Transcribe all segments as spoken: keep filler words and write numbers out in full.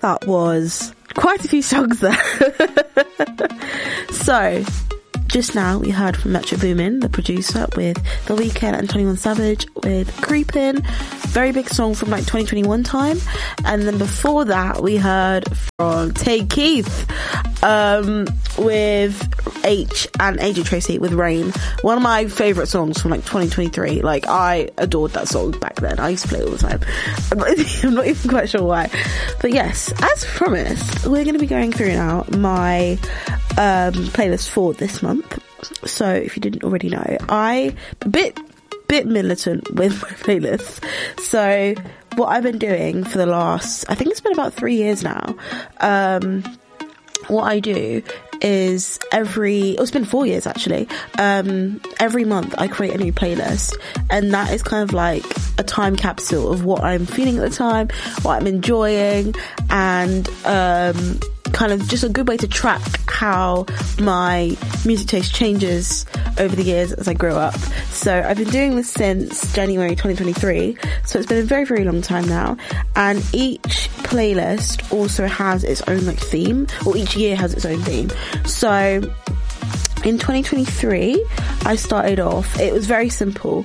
that was quite a few songs there. So, just now we heard from Metro Boomin, the producer, with The Weeknd and twenty-one Savage with Creepin'. Very big song from like twenty twenty-one time. And then before that we heard from Tay Keith um, with H and A J Tracey with Rain. One of my favourite songs from like twenty twenty-three. Like, I adored that song back then. I used to play it all the time. I'm not, I'm not even quite sure why. But yes, as promised, we're going to be going through now my um, playlist for this month. So if you didn't already know, I a bit bit militant with my playlists. So what I've been doing for the last, I think it's been about three years now, um what I do is every, oh, it's been four years actually, um every month I create a new playlist, and that is kind of like a time capsule of what I'm feeling at the time, what I'm enjoying, and um kind of just a good way to track how my music taste changes over the years as I grow up. So I've been doing this since January twenty twenty-three, so it's been a very very long time now, and each playlist also has its own like theme, or each year has its own theme. So in twenty twenty-three I started off, it was very simple,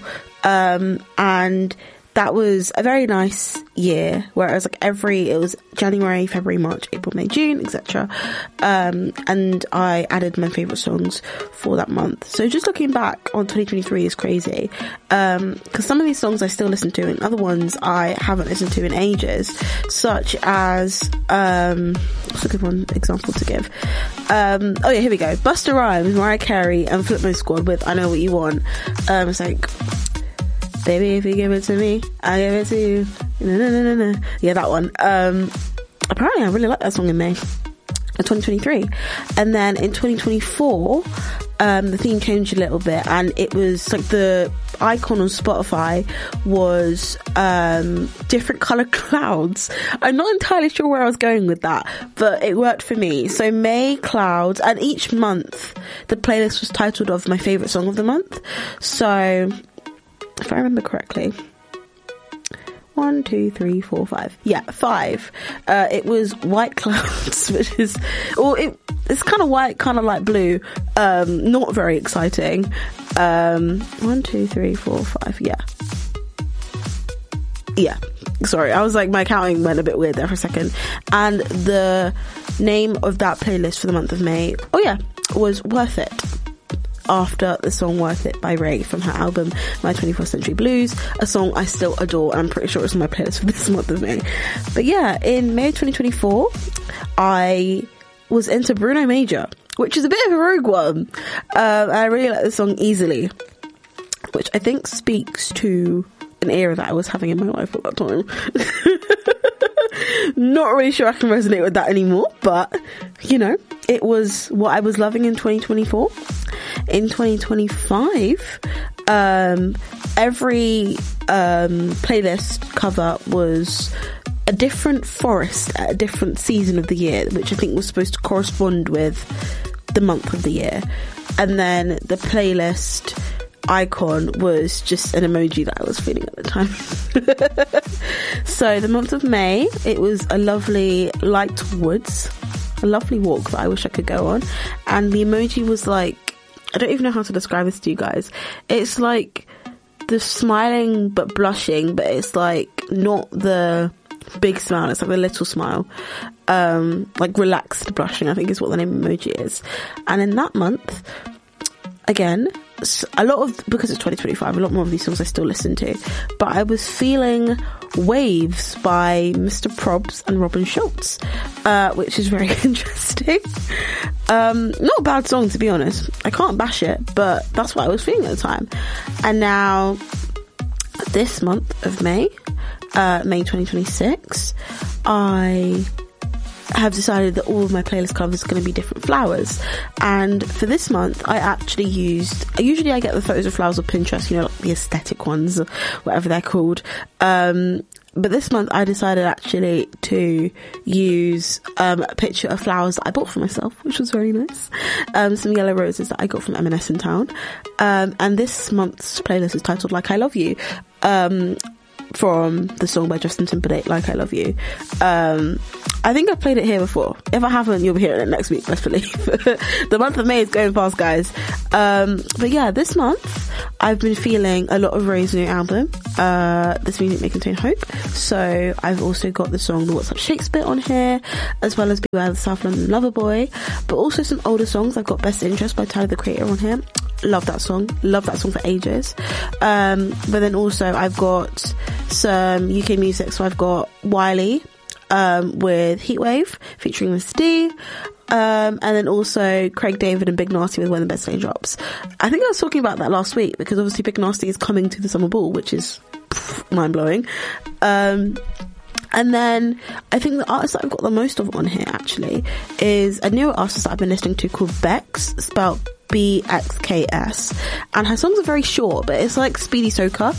um and that was a very nice year, where it was like every, it was January, February, March, April, May, June, et cetera. Um, and I added my favourite songs for that month. So just looking back on twenty twenty-three is crazy. Um, cause some of these songs I still listen to, and other ones I haven't listened to in ages, such as, um, what's a good one example to give? Um, oh yeah, here we go. Busta Rhymes, Mariah Carey, and Flipmode Squad with I Know What You Want. Um, it's like, baby, if you give it to me, I give it to you. Na, na, na, na, na. Yeah, that one. Um, apparently I really like that song in May of twenty twenty-three. And then in twenty twenty-four, um, the theme changed a little bit, and it was like the icon on Spotify was um, different coloured clouds. I'm not entirely sure where I was going with that, but it worked for me. So May clouds, and each month the playlist was titled of my favourite song of the month. So if I remember correctly, one, two, three, four, five. Yeah, five. Uh, it was White Clouds, which is, or it, it's kind of white, kind of like blue. Um, not very exciting. Um, one, two, three, four, five. Yeah. Yeah. Sorry, I was like, my counting went a bit weird there for a second. And the name of that playlist for the month of May, oh yeah, was Worth It. After the song Worth It by Ray from her album My twenty-first Century Blues, a song I still adore, and I'm pretty sure it's on my playlist for this month of May. But yeah, in May twenty twenty-four, I was into Bruno Major, which is a bit of a rogue one. Um, I really like the song Easily, which I think speaks to an era that I was having in my life at that time. Not really sure I can resonate with that anymore, but you know, it was what I was loving in twenty twenty-four. In twenty twenty-five, um, every um, playlist cover was a different forest at a different season of the year, which I think was supposed to correspond with the month of the year. And then the playlist icon was just an emoji that I was feeling at the time. So the month of May, it was a lovely light woods, a lovely walk that I wish I could go on, and the emoji was like, I don't even know how to describe this to you guys. It's like the smiling but blushing, but it's like not the big smile, it's like the little smile. Um, like relaxed blushing, I think is what the name emoji is. And in that month, again, a lot of, because it's twenty twenty-five, a lot more of these songs I still listen to, but I was feeling Waves by Mister Probs and Robin Schulz, uh, which is very interesting. Um, not a bad song, to be honest. I can't bash it, but that's what I was feeling at the time. And now, this month of May, uh, May twenty twenty-six, I have decided that all of my playlist covers are going to be different flowers, and for this month I actually used, usually I get the photos of flowers of Pinterest, you know, like the aesthetic ones, whatever they're called, um but this month I decided actually to use um a picture of flowers that I bought for myself, which was very nice. Um some yellow roses that I got from M and S in town, um and this month's playlist is titled Like I Love You, um from the song by Justin Timberlake, Like I Love You. Um, I think I've played it here before. If I haven't, you'll be hearing it next week, best believe. The month of May is going fast, guys. Um, but yeah, this month, I've been feeling a lot of Ray's new album, uh, This Music May Contain Hope. So I've also got the song The What's Up Shakespeare on here, as well as Beware the South London Lover Boy, but also some older songs. I've got Best Interest by Tyler, the Creator on here. Love that song. Love that song for ages. Um, but then also I've got some U K music. So I've got Wiley, um, with Heatwave featuring Miss D. Um, and then also Craig David and Big Nasty with When the Best Day Drops. I think I was talking about that last week because obviously Big Nasty is coming to the Summer Ball, which is mind blowing. Um, And then I think the artist that I've got the most of on here actually is a newer artist that I've been listening to called Bex, spelled B X K S, and her songs are very short, but it's like speedy soca.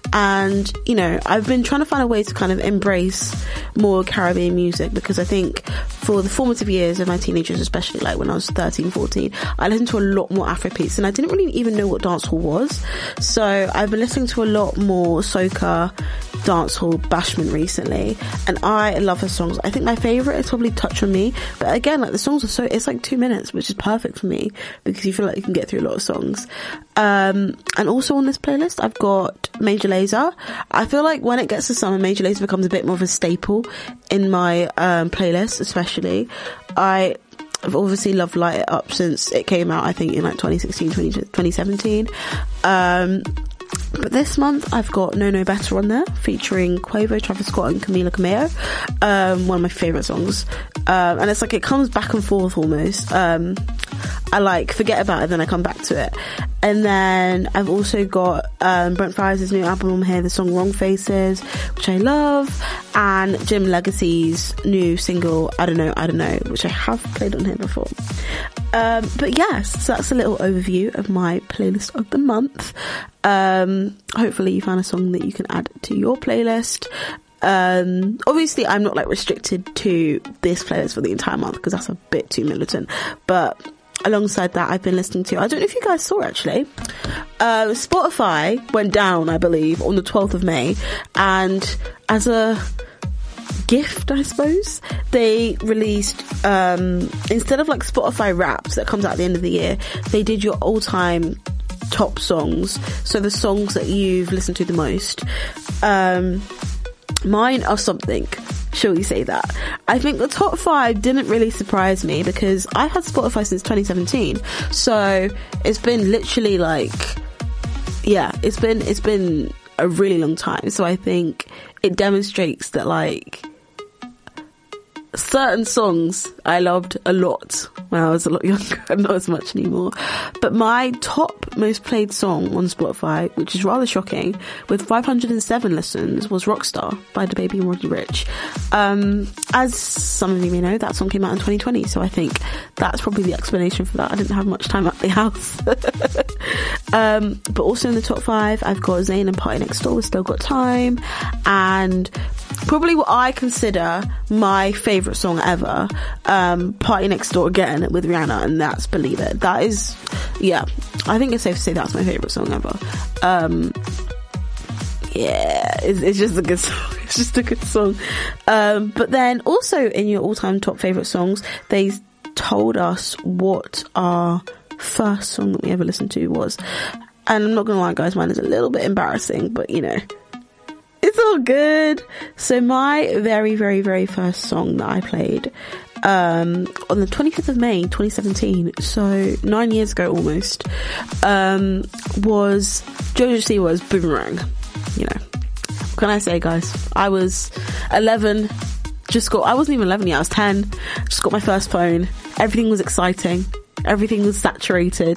And you know, I've been trying to find a way to kind of embrace more Caribbean music, because I think for the formative years of my teenagers, especially like when I was thirteen, fourteen, I listened to a lot more Afrobeats and I didn't really even know what dancehall was. So I've been listening to a lot more soca, dancehall, bashment recently, and I love her songs. I think my favourite is probably Touch on Me, but again, like the songs are so, it's like two minutes, which is perfect for me because you feel like you can get through a lot of songs. Um, and also on this playlist, I've got Major Lazer. I feel like when it gets to summer, Major Lazer becomes a bit more of a staple in my um, playlist, especially. I I've obviously loved Light It Up since it came out, I think in like twenty sixteen, twenty seventeen. Um, But this month I've got No No Better on there, featuring Quavo, Travis Scott and Camila Cabello. Um, one of my favourite songs. Um, and it's like it comes back and forth almost. Um, I like forget about it, then I come back to it. And then I've also got um, Brent Faiyaz's new album on here, the song Wrong Faces, which I love, and Jim Legacy's new single I Don't Know, I Don't Know, which I have played on here before. Um, but yes, so that's a little overview of my playlist of the month. Um, hopefully you found a song that you can add to your playlist. Um, obviously I'm not like restricted to this playlist for the entire month because that's a bit too militant, but alongside that I've been listening to, I don't know if you guys saw actually, um, Spotify went down, I believe, on the twelfth of May, and as a gift, I suppose, they released, um, instead of like Spotify Wraps that comes out at the end of the year, they did your all-time top songs, so the songs that you've listened to the most. Um, mine are something, shall we say that. I think the top five didn't really surprise me because I've had Spotify since twenty seventeen, so it's been literally like, yeah, it's been, it's been a really long time, so I think it demonstrates that like certain songs I loved a lot when I was a lot younger, not as much anymore. But my top most played song on Spotify, which is rather shocking, with five hundred seven listens, was Rockstar by DaBaby and Roddy Ricch. Um, as some of you may know, that song came out in twenty twenty, so I think that's probably the explanation for that. I didn't have much time at the house. um, but also in the top five, I've got Zayn and Party Next Door with Still Got Time, and probably what I consider my favourite song ever, um, Party Next Door again with Rihanna, and that's Believe It. That is, yeah, I think it's safe to say that's my favourite song ever. Um, yeah, it's, it's just a good song. It's just a good song. Um, but then also in your all-time top favourite songs, they told us what our first song that we ever listened to was. And I'm not gonna lie, guys, mine is a little bit embarrassing, but you know, it's all good. So my very, very, very first song that I played um, on the twenty-fifth of May, twenty seventeen, so nine years ago almost, um, was Jojo Siwa's Boomerang. You know, what can I say, guys? I was eleven, just got, I wasn't even eleven yet, I was ten, just got my first phone. Everything was exciting. Everything was saturated.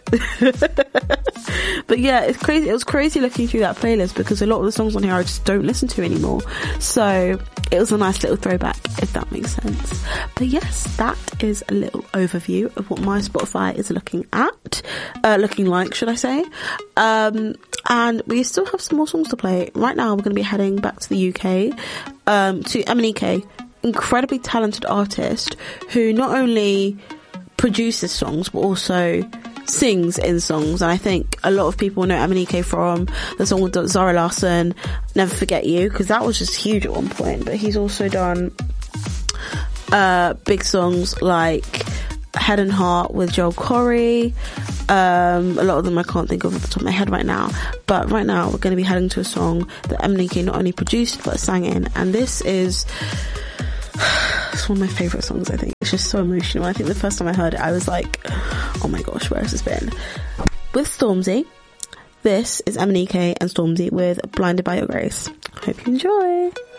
But yeah, it's crazy. It was crazy looking through that playlist because a lot of the songs on here I just don't listen to anymore. So it was a nice little throwback, if that makes sense. But yes, that is a little overview of what my Spotify is looking at, uh, looking like, should I say. Um, and we still have some more songs to play. Right now, we're going to be heading back to the U K, um, to Emanike, incredibly talented artist who not only produces songs but also sings in songs. And I think a lot of people know Emanike from the song with Zara Larsson, Never Forget You, because that was just huge at one point. But he's also done uh, big songs like Head and Heart with Joel Corey. Um, a lot of them I can't think of off the top of my head right now, but right now we're going to be heading to a song that M N E K not only produced but sang in, and this is it's one of my favourite songs. I think it's just so emotional. I think the first time I heard it I was like, oh my gosh, where has this been? With Stormzy, this is M N E K and Stormzy with Blinded by Your Grace. Hope you enjoy.